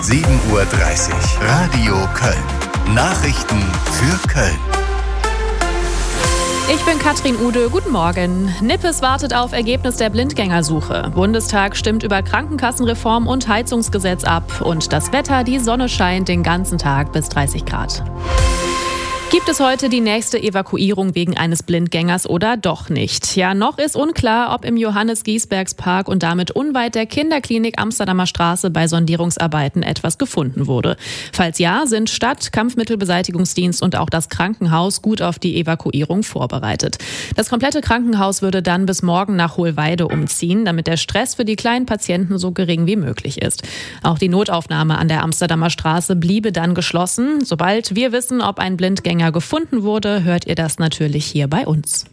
7:30 Uhr. Radio Köln. Nachrichten für Köln. Ich bin Katrin Ude, guten Morgen. Nippes wartet auf Ergebnis der Blindgängersuche. Bundestag stimmt über Krankenkassenreform und Heizungsgesetz ab. Und das Wetter, die Sonne scheint den ganzen Tag bis 30 Grad. Gibt es heute die nächste Evakuierung wegen eines Blindgängers oder doch nicht? Ja, noch ist unklar, ob im Johannes-Giesbergs-Park und damit unweit der Kinderklinik Amsterdamer Straße bei Sondierungsarbeiten etwas gefunden wurde. Falls ja, sind Stadt, Kampfmittelbeseitigungsdienst und auch das Krankenhaus gut auf die Evakuierung vorbereitet. Das komplette Krankenhaus würde dann bis morgen nach Hohlweide umziehen, damit der Stress für die kleinen Patienten so gering wie möglich ist. Auch die Notaufnahme an der Amsterdamer Straße bliebe dann geschlossen. Sobald wir wissen, ob ein Blindgänger gefunden wurde, hört ihr das natürlich hier bei uns.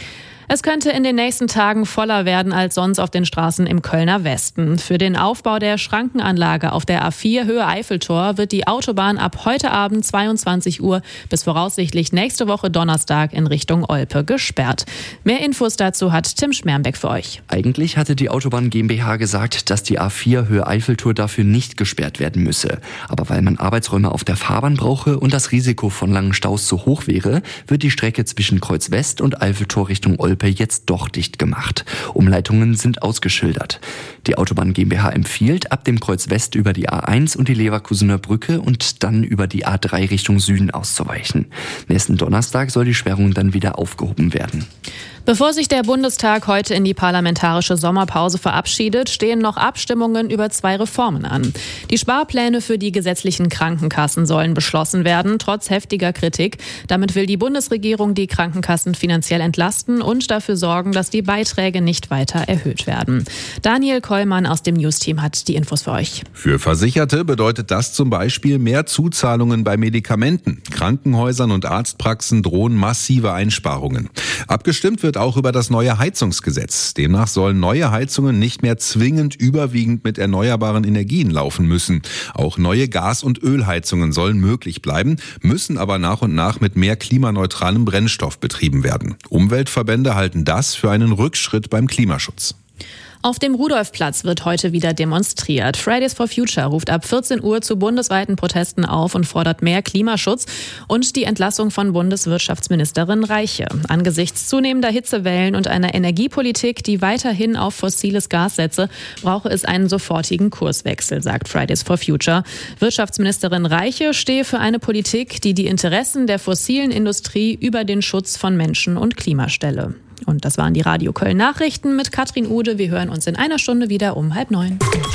Es könnte in den nächsten Tagen voller werden als sonst auf den Straßen im Kölner Westen. Für den Aufbau der Schrankenanlage auf der A4 Höhe Eiffeltor wird die Autobahn ab heute Abend 22 Uhr bis voraussichtlich nächste Woche Donnerstag in Richtung Olpe gesperrt. Mehr Infos dazu hat Tim Schmermbeck für euch. Eigentlich hatte die Autobahn GmbH gesagt, dass die A4 Höhe Eiffeltor dafür nicht gesperrt werden müsse. Aber weil man Arbeitsräume auf der Fahrbahn brauche und das Risiko von langen Staus zu hoch wäre, wird die Strecke zwischen Kreuz West und Eiffeltor Richtung Olpe jetzt doch dicht gemacht. Umleitungen sind ausgeschildert. Die Autobahn GmbH empfiehlt, ab dem Kreuz West über die A1 und die Leverkusener Brücke und dann über die A3 Richtung Süden auszuweichen. Nächsten Donnerstag soll die Sperrung dann wieder aufgehoben werden. Bevor sich der Bundestag heute in die parlamentarische Sommerpause verabschiedet, stehen noch Abstimmungen über 2 Reformen an. Die Sparpläne für die gesetzlichen Krankenkassen sollen beschlossen werden, trotz heftiger Kritik. Damit will die Bundesregierung die Krankenkassen finanziell entlasten und dafür sorgen, dass die Beiträge nicht weiter erhöht werden. Daniel Kollmann aus dem News-Team hat die Infos für euch. Für Versicherte bedeutet das zum Beispiel mehr Zuzahlungen bei Medikamenten. Krankenhäusern und Arztpraxen drohen massive Einsparungen. Abgestimmt wird auch über das neue Heizungsgesetz. Demnach sollen neue Heizungen nicht mehr zwingend überwiegend mit erneuerbaren Energien laufen müssen. Auch neue Gas- und Ölheizungen sollen möglich bleiben, müssen aber nach und nach mit mehr klimaneutralem Brennstoff betrieben werden. Umweltverbände halten das für einen Rückschritt beim Klimaschutz. Auf dem Rudolfplatz wird heute wieder demonstriert. Fridays for Future ruft ab 14 Uhr zu bundesweiten Protesten auf und fordert mehr Klimaschutz und die Entlassung von Bundeswirtschaftsministerin Reiche. Angesichts zunehmender Hitzewellen und einer Energiepolitik, die weiterhin auf fossiles Gas setze, brauche es einen sofortigen Kurswechsel, sagt Fridays for Future. Wirtschaftsministerin Reiche stehe für eine Politik, die die Interessen der fossilen Industrie über den Schutz von Menschen und Klima stelle. Und das waren die Radio Köln Nachrichten mit Katrin Ude. Wir hören uns in einer Stunde wieder um 8:30.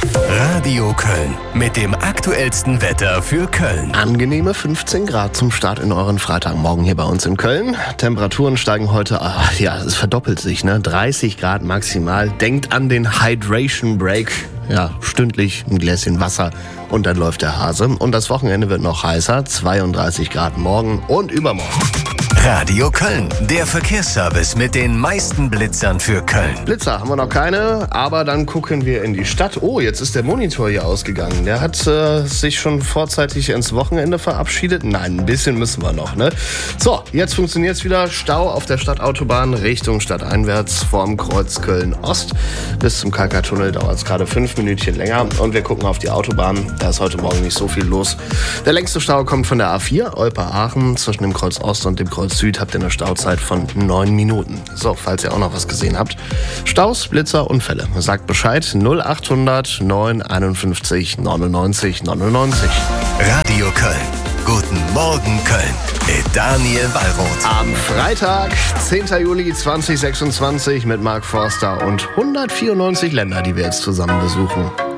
Radio Köln mit dem aktuellsten Wetter für Köln. Angenehme 15 Grad zum Start in euren Freitagmorgen hier bei uns in Köln. Temperaturen steigen heute, es verdoppelt sich, 30 Grad maximal. Denkt an den Hydration Break. Ja, stündlich ein Gläschen Wasser und dann läuft der Hase. Und das Wochenende wird noch heißer, 32 Grad morgen und übermorgen. Radio Köln, der Verkehrsservice mit den meisten Blitzern für Köln. Blitzer haben wir noch keine, aber dann gucken wir in die Stadt. Oh, jetzt ist der Monitor hier ausgegangen. Der hat sich schon vorzeitig ins Wochenende verabschiedet. Nein, ein bisschen müssen wir noch, ne? So, jetzt funktioniert es wieder. Stau auf der Stadtautobahn Richtung stadteinwärts vorm Kreuz Köln-Ost. Bis zum Kalkatunnel dauert es gerade 5 Minütchen länger. Und wir gucken auf die Autobahn. Da ist heute Morgen nicht so viel los. Der längste Stau kommt von der A4, Olpe-Aachen. Zwischen dem Kreuz Ost und dem Kreuz Süd habt ihr eine Stauzeit von 9 Minuten. So, falls ihr auch noch was gesehen habt. Staus, Blitzer, Unfälle. Sagt Bescheid 0800 951 99 99. Radio Köln. Guten Morgen Köln mit Daniel Wallroth. Am Freitag, 10. Juli 2026 mit Mark Forster und 194 Länder, die wir jetzt zusammen besuchen.